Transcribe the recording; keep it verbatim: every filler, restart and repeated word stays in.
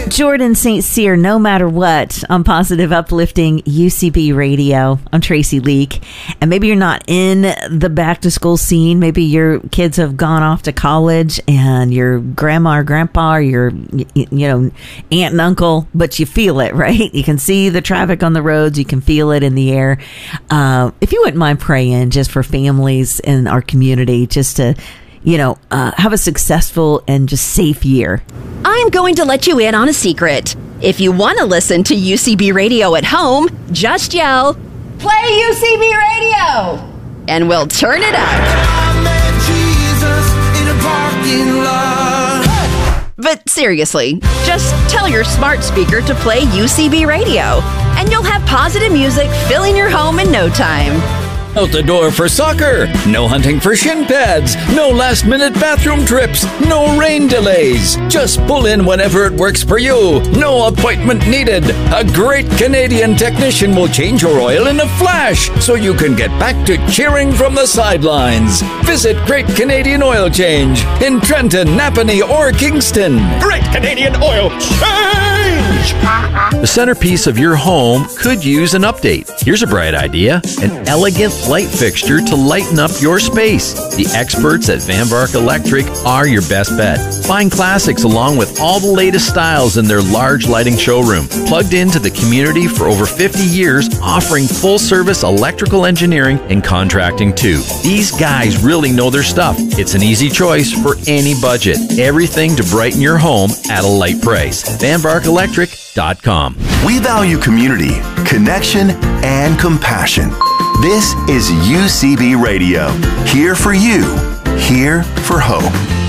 Jordan Saint Cyr, No Matter What, on Positive Uplifting U C B Radio. I'm Tracy Leak. And maybe you're not in the back to school scene. Maybe your kids have gone off to college and your grandma or grandpa or your, you know, aunt and uncle, but you feel it, right? You can see the traffic on the roads. You can feel it in the air. Uh, if you wouldn't mind praying just for families in our community, just to, you know, uh, have a successful and just safe year. I'm going to let you in on a secret. If you want to listen to U C B Radio at home, just yell, "Play U C B Radio!" and we'll turn it up. I met Jesus in a parking lot. But seriously, just tell your smart speaker to play U C B Radio, and you'll have positive music filling your home in no time. Out the door for soccer. No hunting for shin pads. No last minute bathroom trips. No rain delays. Just pull in whenever it works for you. No appointment needed. A great Canadian technician will change your oil in a flash so you can get back to cheering from the sidelines. Visit Great Canadian Oil Change in Trenton, Napanee, or Kingston. Great Canadian Oil Change! The centerpiece of your home could use an update. Here's a bright idea. An elegant light fixture to lighten up your space. The experts at Van Vark Electric are your best bet. Find classics along with all the latest styles in their large lighting showroom. Plugged into the community for over fifty years, offering full-service electrical engineering and contracting too. These guys really know their stuff. It's an easy choice for any budget. Everything to brighten your home at a light price. Van Vark Electric dot com. We value community, connection, and compassion. This is U C B Radio. Here for you. Here for hope.